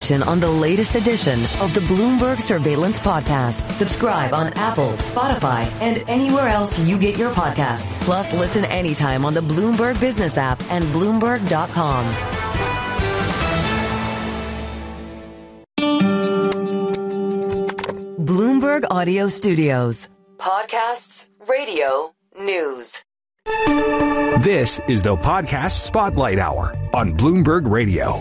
On the latest edition of the Bloomberg Surveillance Podcast. Subscribe on Apple, Spotify, and anywhere else you get your podcasts. Plus, listen anytime on the Bloomberg Business app and Bloomberg.com. Bloomberg Audio Studios. Podcasts, radio, news. This is the Podcast Spotlight Hour on Bloomberg Radio.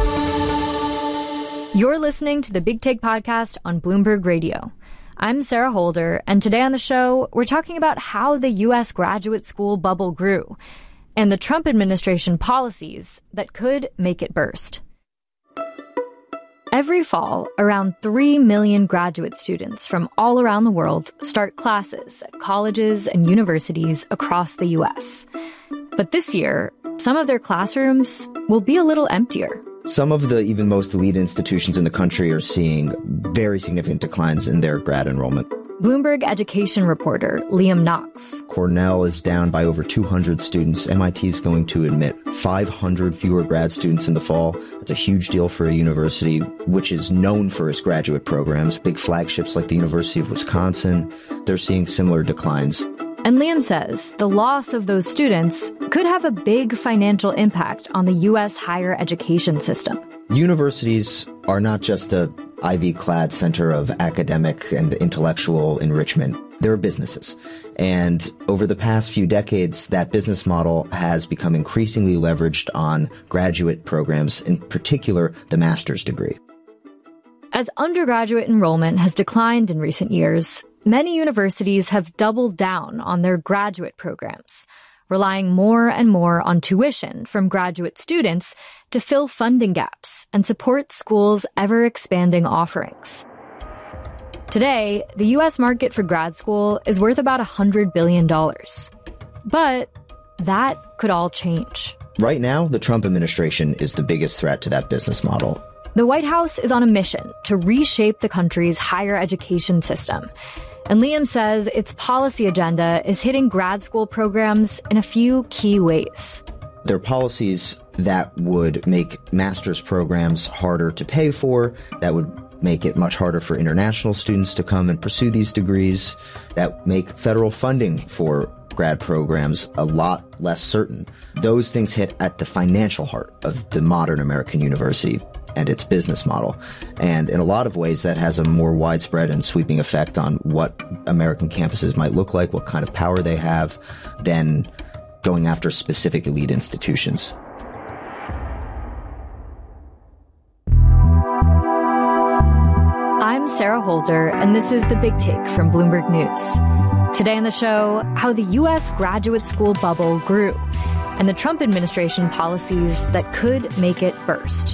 You're listening to the Big Take Podcast on Bloomberg Radio. I'm Sarah Holder, and today on the show, we're talking about how the U.S. graduate school bubble grew and the Trump administration policies that could make it burst. Every fall, around 3 million graduate students from all around the world start classes at colleges and universities across the U.S. But this year, some of their classrooms will be a little emptier. Some of the even most elite institutions in the country are seeing very significant declines in their grad enrollment. Bloomberg education reporter Liam Knox. Cornell is down by over 200 students. MIT is going to admit 500 fewer grad students in the fall. That's a huge deal for a university which is known for its graduate programs. Big flagships like the University of Wisconsin, they're seeing similar declines. And Liam says the loss of those students could have a big financial impact on the U.S. higher education system. Universities are not just a ivy-clad center of academic and intellectual enrichment. They're businesses. And over the past few decades, that business model has become increasingly leveraged on graduate programs, in particular the master's degree. As undergraduate enrollment has declined in recent years, many universities have doubled down on their graduate programs, relying more and more on tuition from graduate students to fill funding gaps and support schools' ever-expanding offerings. Today, the U.S. market for grad school is worth about $100 billion. But that could all change. Right now, the Trump administration is the biggest threat to that business model. The White House is on a mission to reshape the country's higher education system. And Liam says its policy agenda is hitting grad school programs in a few key ways. There are policies that would make master's programs harder to pay for, that would make it much harder for international students to come and pursue these degrees, that make federal funding for grad programs a lot less certain. Those things hit at the financial heart of the modern American university and its business model. And in a lot of ways, that has a more widespread and sweeping effect on what American campuses might look like, what kind of power they have, than going after specific elite institutions. I'm Sarah Holder, and this is The Big Take from Bloomberg News. Today on the show, how the U.S. graduate school bubble grew and the Trump administration policies that could make it burst.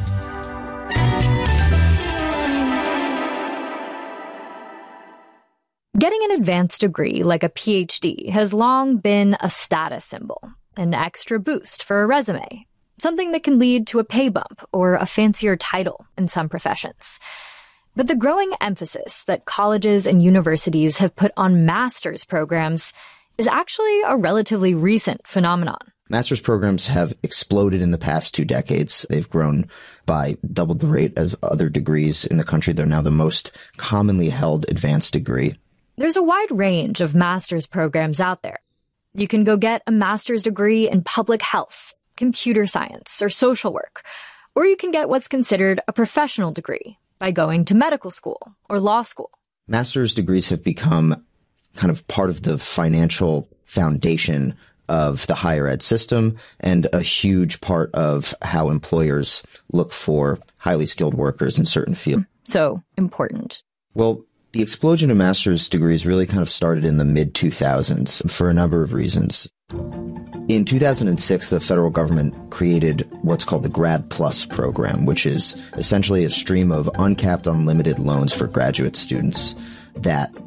Getting an advanced degree like a PhD has long been a status symbol, an extra boost for a resume, something that can lead to a pay bump or a fancier title in some professions. But the growing emphasis that colleges and universities have put on master's programs is actually a relatively recent phenomenon. Master's programs have exploded in the past 2 decades. They've grown by double the rate of other degrees in the country. They're now the most commonly held advanced degree. There's a wide range of master's programs out there. You can go get a master's degree in public health, computer science, or social work. Or you can get what's considered a professional degree by going to medical school or law school. Master's degrees have become kind of part of the financial foundation of the higher ed system and a huge part of how employers look for highly skilled workers in certain fields. So important. Well, the explosion of master's degrees really kind of started in the mid-2000s for a number of reasons. In 2006, the federal government created what's called the Grad Plus program, which is essentially a stream of uncapped, unlimited loans for graduate students that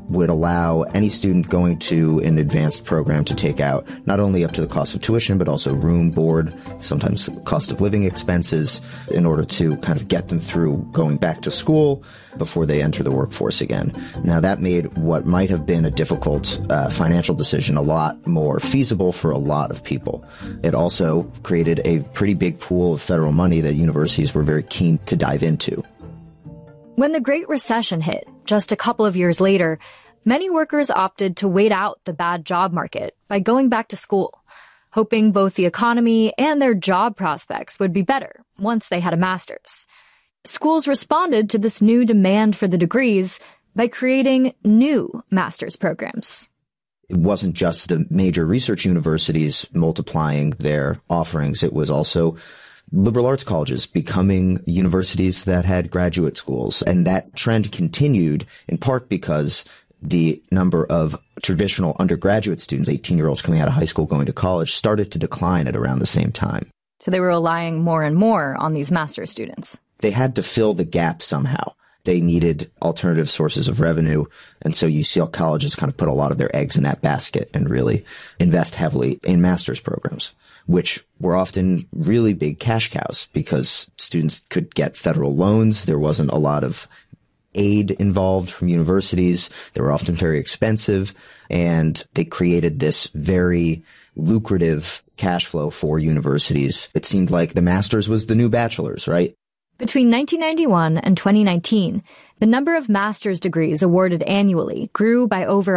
would allow any student going to an advanced program to take out not only up to the cost of tuition, but also room, board, sometimes cost of living expenses, in order to kind of get them through going back to school before they enter the workforce again. Now, that made what might have been a difficult financial decision a lot more feasible for a lot of people. It also created a pretty big pool of federal money that universities were very keen to dive into. When the Great Recession hit, just a couple of years later, many workers opted to wait out the bad job market by going back to school, hoping both the economy and their job prospects would be better once they had a master's. Schools responded to this new demand for the degrees by creating new master's programs. It wasn't just the major research universities multiplying their offerings. It was also liberal arts colleges becoming universities that had graduate schools. And that trend continued in part because the number of traditional undergraduate students, 18-year-olds coming out of high school going to college, started to decline at around the same time. So they were relying more and more on these master's students. They had to fill the gap somehow. They needed alternative sources of revenue. And so you see colleges kind of put a lot of their eggs in that basket and really invest heavily in master's programs, which were often really big cash cows because students could get federal loans. There wasn't a lot of aid involved from universities. They were often very expensive, and they created this very lucrative cash flow for universities. It seemed like the master's was the new bachelor's, right? Between 1991 and 2019, the number of master's degrees awarded annually grew by over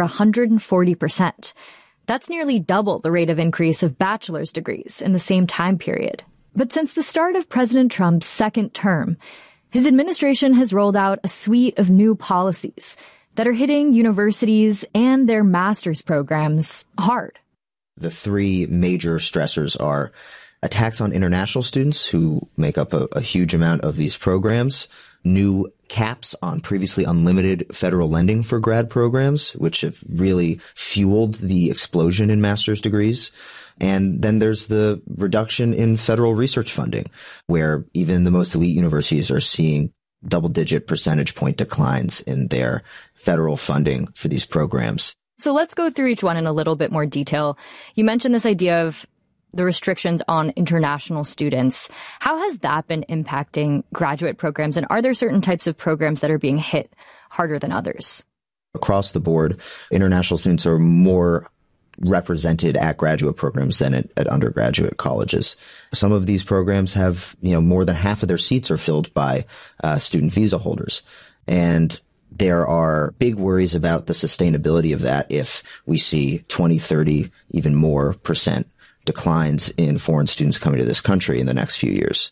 140%. That's nearly double the rate of increase of bachelor's degrees in the same time period. But since the start of President Trump's second term, his administration has rolled out a suite of new policies that are hitting universities and their master's programs hard. The three major stressors are a tax on international students, who make up a huge amount of these programs, new caps on previously unlimited federal lending for grad programs, which have really fueled the explosion in master's degrees. And then there's the reduction in federal research funding, where even the most elite universities are seeing double-digit percentage point declines in their federal funding for these programs. So let's go through each one in a little bit more detail. You mentioned this idea of the restrictions on international students. How has that been impacting graduate programs? And are there certain types of programs that are being hit harder than others? Across the board, international students are more represented at graduate programs than at undergraduate colleges. Some of these programs have, more than half of their seats are filled by student visa holders. And there are big worries about the sustainability of that if we see 20, 30, even more percent declines in foreign students coming to this country in the next few years.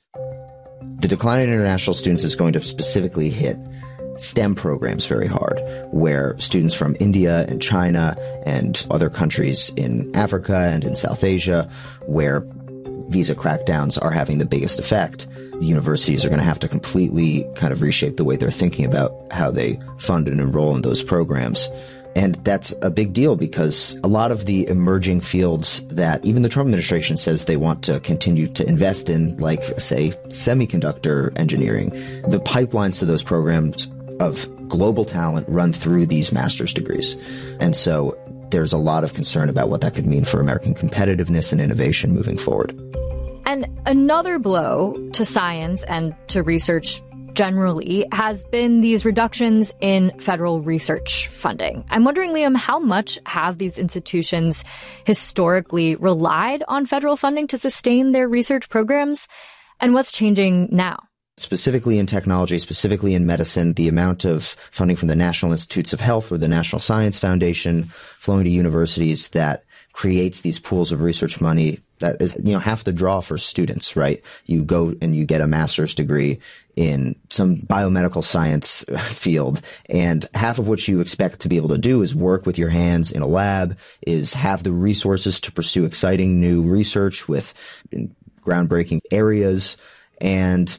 The decline in international students is going to specifically hit STEM programs very hard, where students from India and China and other countries in Africa and in South Asia, where visa crackdowns are having the biggest effect, the universities are going to have to completely kind of reshape the way they're thinking about how they fund and enroll in those programs. And that's a big deal because a lot of the emerging fields that even the Trump administration says they want to continue to invest in, like, say, semiconductor engineering, the pipelines to those programs of global talent run through these master's degrees. And so there's a lot of concern about what that could mean for American competitiveness and innovation moving forward. And another blow to science and to research generally has been these reductions in federal research funding. I'm wondering, Liam, how much have these institutions historically relied on federal funding to sustain their research programs, and what's changing now? Specifically in technology, specifically in medicine, the amount of funding from the National Institutes of Health or the National Science Foundation flowing to universities that creates these pools of research money that is, half the draw for students, right? You go and you get a master's degree in some biomedical science field, and half of what you expect to be able to do is work with your hands in a lab, is have the resources to pursue exciting new research with groundbreaking areas. And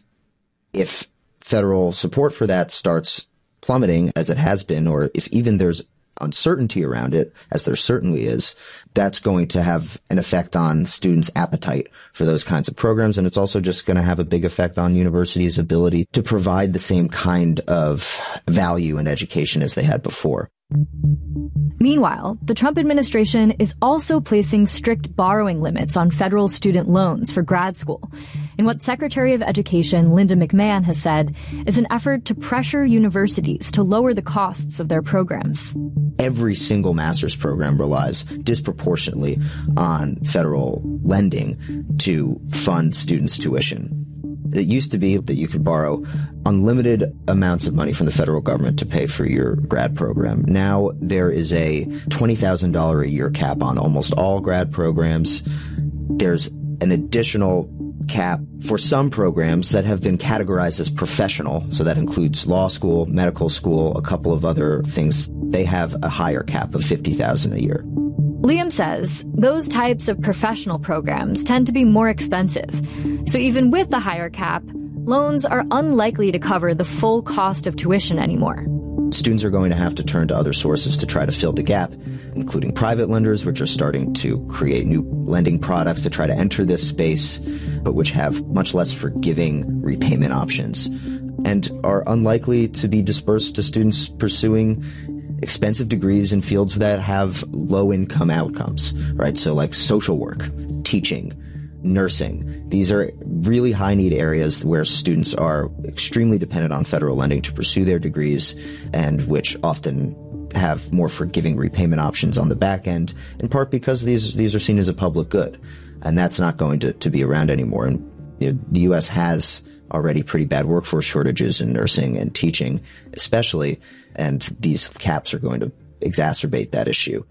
if federal support for that starts plummeting, as it has been, or if even there's uncertainty around it, as there certainly is, that's going to have an effect on students' appetite for those kinds of programs. And it's also just going to have a big effect on universities' ability to provide the same kind of value and education as they had before. Meanwhile, the Trump administration is also placing strict borrowing limits on federal student loans for grad school, in what Secretary of Education Linda McMahon has said is an effort to pressure universities to lower the costs of their programs. Every single master's program relies disproportionately on federal lending to fund students' tuition. It used to be that you could borrow unlimited amounts of money from the federal government to pay for your grad program. Now there is a $20,000 a year cap on almost all grad programs. There's an additional cap for some programs that have been categorized as professional. So that includes law school, medical school, a couple of other things. They have a higher cap of $50,000 a year. Liam says those types of professional programs tend to be more expensive. So even with the higher cap, loans are unlikely to cover the full cost of tuition anymore. Students are going to have to turn to other sources to try to fill the gap, including private lenders, which are starting to create new lending products to try to enter this space, but which have much less forgiving repayment options and are unlikely to be dispersed to students pursuing expensive degrees in fields that have low-income outcomes, right? So like social work, teaching, nursing. These are really high-need areas where students are extremely dependent on federal lending to pursue their degrees and which often have more forgiving repayment options on the back end, in part because these are seen as a public good. And that's not going to be around anymore. And the U.S. has already pretty bad workforce shortages in nursing and teaching, especially, and these caps are going to exacerbate that issue.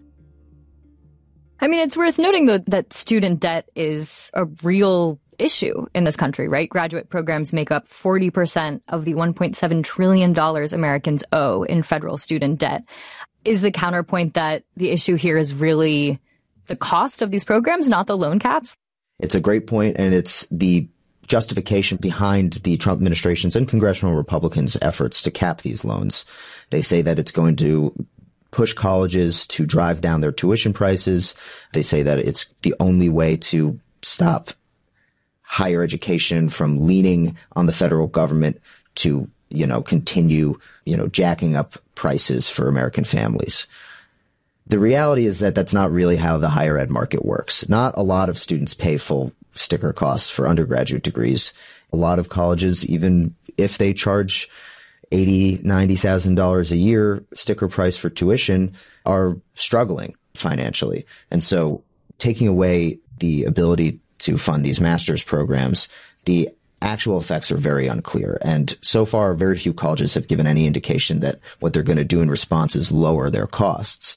I mean, it's worth noting, though, that student debt is a real issue in this country, right? Graduate programs make up 40% of the $1.7 trillion Americans owe in federal student debt. Is the counterpoint that the issue here is really the cost of these programs, not the loan caps? It's a great point, and it's the justification behind the Trump administration's and congressional Republicans' efforts to cap these loans. They say that it's going to push colleges to drive down their tuition prices. They say that it's the only way to stop higher education from leaning on the federal government to, continue, jacking up prices for American families. The reality is that that's not really how the higher ed market works. Not a lot of students pay full sticker costs for undergraduate degrees. A lot of colleges, even if they charge $80,000, $90,000 a year sticker price for tuition, are struggling financially. And so taking away the ability to fund these master's programs, the actual effects are very unclear. And so far, very few colleges have given any indication that what they're going to do in response is lower their costs.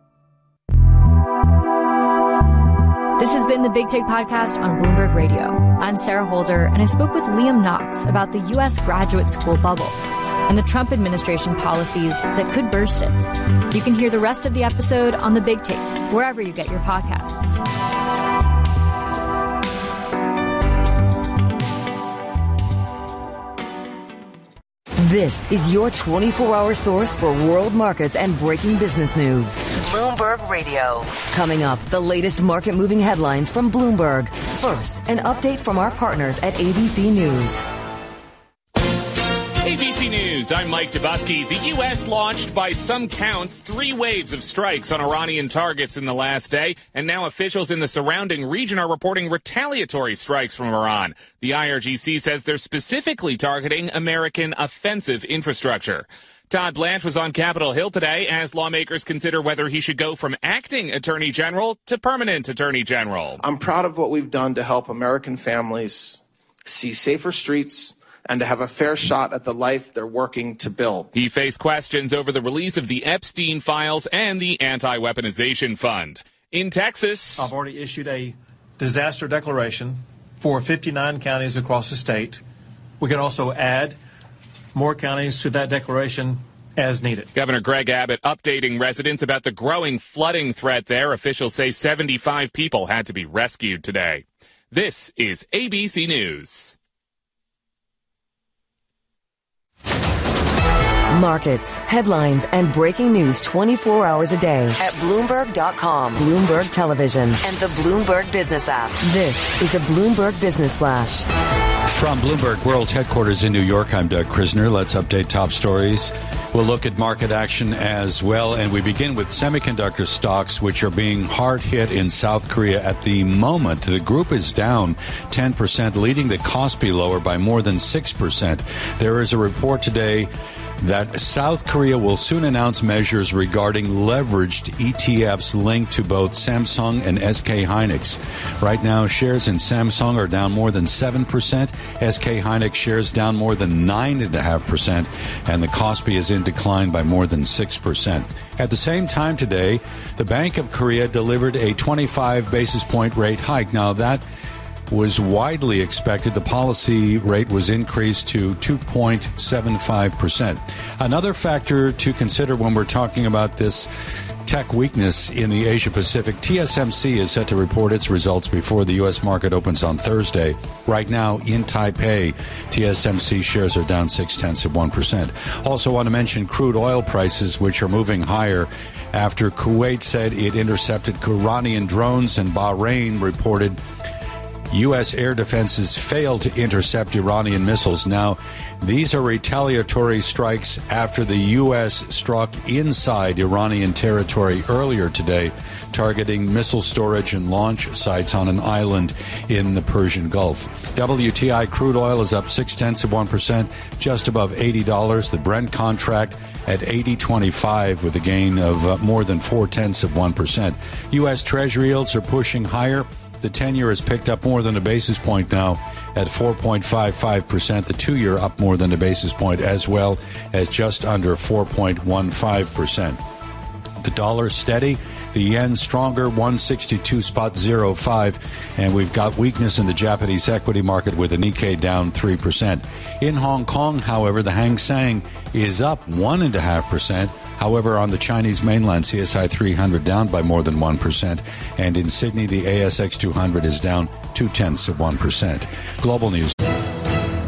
This has been the Big Take Podcast on Bloomberg Radio. I'm Sarah Holder, and I spoke with Liam Knox about the U.S. graduate school bubble and the Trump administration policies that could burst it. You can hear the rest of the episode on the Big Take, wherever you get your podcasts. This is your 24-hour source for world markets and breaking business news. Bloomberg Radio. Coming up, the latest market-moving headlines from Bloomberg. First, an update from our partners at ABC News. ABC News, I'm Mike Dubusky. The U.S. launched, by some counts, 3 waves of strikes on Iranian targets in the last day, and now officials in the surrounding region are reporting retaliatory strikes from Iran. The IRGC says they're specifically targeting American offensive infrastructure. Todd Blanche was on Capitol Hill today as lawmakers consider whether he should go from acting attorney general to permanent attorney general. I'm proud of what we've done to help American families see safer streets and to have a fair shot at the life they're working to build. He faced questions over the release of the Epstein files and the anti-weaponization fund. In Texas, I've already issued a disaster declaration for 59 counties across the state. We can also add more counties to that declaration as needed. Governor Greg Abbott updating residents about the growing flooding threat there. Officials say 75 people had to be rescued today. This is ABC News. Markets, headlines, and breaking news 24 hours a day at Bloomberg.com, Bloomberg Television, and the Bloomberg Business app. This is a Bloomberg Business Flash. From Bloomberg World Headquarters in New York, I'm Doug Krisner. Let's update top stories. We'll look at market action as well, and we begin with semiconductor stocks, which are being hard hit in South Korea at the moment. The group is down 10%, leading the Kospi lower by more than 6%. There is a report today that South Korea will soon announce measures regarding leveraged ETFs linked to both Samsung and SK Hynix. Right now, shares in Samsung are down more than 7%, SK Hynix shares down more than 9.5%, and the Kospi is in decline by more than 6%. At the same time today, the Bank of Korea delivered a 25 basis point rate hike. Now, that was widely expected. The policy rate was increased to 2.75%. Another factor to consider when we're talking about this tech weakness in the Asia-Pacific, TSMC is set to report its results before the U.S. market opens on Thursday. Right now, in Taipei, TSMC shares are down 0.6%. Also want to mention crude oil prices, which are moving higher after Kuwait said it intercepted Iranian drones, and Bahrain reported U.S. air defenses failed to intercept Iranian missiles. Now, these are retaliatory strikes after the U.S. struck inside Iranian territory earlier today, targeting missile storage and launch sites on an island in the Persian Gulf. WTI crude oil is up 0.6%, just above $80. The Brent contract at $80.25 with a gain of more than 0.4%. U.S. Treasury yields are pushing higher. The 10-year has picked up more than a basis point now at 4.55%. The 2-year up more than a basis point as well as just under 4.15%. The dollar steady, the yen stronger, 162.05, and we've got weakness in the Japanese equity market with the Nikkei down 3%. In Hong Kong, however, the Hang Seng is up 1.5%. However, on the Chinese mainland, CSI 300 down by more than 1%. And in Sydney, the ASX 200 is down 0.2%. Global news.